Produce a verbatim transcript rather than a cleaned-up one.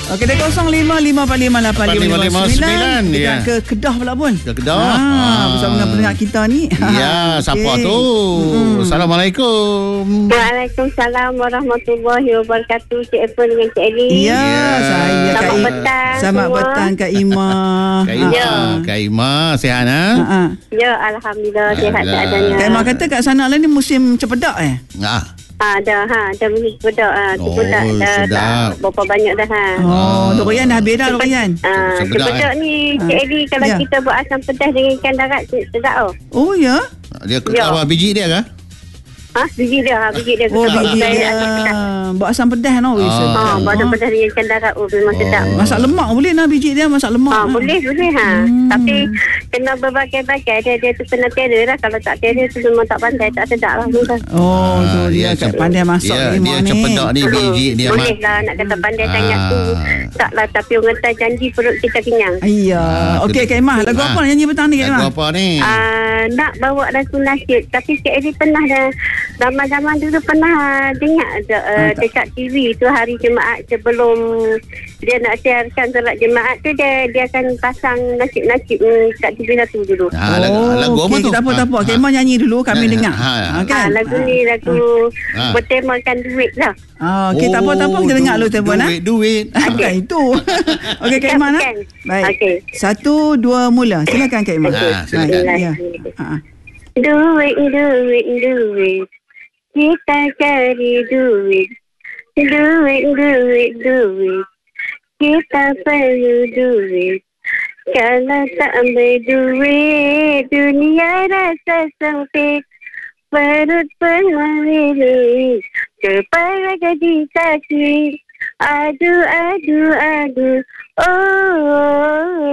Okey, dia kosong lima lima empat lima lapan lima lima sembilan. Kita ke Kedah pula pun. Ke Kedah. Ha, ah. Bersama dengan pendengar kita ni. Ya, okay. Siapa tu? Hmm. Assalamualaikum. Waalaikumsalam warahmatullahi wabarakatuh. Cik Epon dengan Cik Eli. Ya, yeah, saya Selamat Kak petang. Selamat semua. petang Kak Ima. Kak Ima, ya. Kak Ima sihat ha? Ha. Ya, alhamdulillah sihat keadaannya. Kak Ima kata kat sana lah ni musim cepedak eh? Ah. Ha, dah ha, dah mesti cepedak ah, cepedak oh, dah, dah berapa banyak dah ha. Oh, durian dah habis dah durian. Ah, cepedak ni Cik Eli kalau ya. kita buat asam pedas dengan ikan darat sedap oh. Oh ya. Dia ya. apa biji dia kah? Ha, biji dia, ha, biji dia. Oh, biji dia. Buat asam pedas no. Ha, buat asam pedas dengan ikan darat oh memang oh. sedap. Masak lemak boleh lah biji dia, masak lemak. Ha, boleh, boleh ha. Hmm. Tapi kena berbagai-bagai. Dia dia tu kena terror lah. Kalau tak terror tu memang tak pandai, tak sedap lah. Oh, tu dia kat pandai masak dia, ni. Dia cepedak ni biji dia. Boleh lah nak kata pandai hmm. sangat tu. Tak lah, tapi orang kata janji perut kita kenyang. Iya. Okey Kak Imah, lagu apa nyanyi petang ni Kak Imah? Lagu apa ni? Uh, nak bawa lagu nasyid. Tapi Cik Eli pernah dah zaman-zaman dulu pernah dengar uh, dekat T V tu hari Jumaat sebelum dia nak siarkan solat Jumaat tu dia dia akan pasang nasyid-nasyid kat T V satu dulu. Ha, lagu, oh, lagu apa okay, tu? Tak apa, tak apa. Kak Imah nyanyi dulu kami ha, dengar. Ha, ha, kan? ha, lagu ni lagu ha. bertemakan duit lah. Ah, okey, oh, tak apa, tak apa. Kita dengar dulu tema nak. Duit, duit. Bukan itu. Okey, Kak Imah nak. Baik. Okay. Satu, dua, mula. Silakan Kak Imah. Ha, silakan. Ya. Ha. Duit, duit, duit. Kita cari duit. Duit, duit, duit. Kita perlu duit. Kalau tak ambil duit, dunia rasa sempit. Perut pengalir, kepala jadi sakit. Aduh, aduh, aduh. Oh, oh,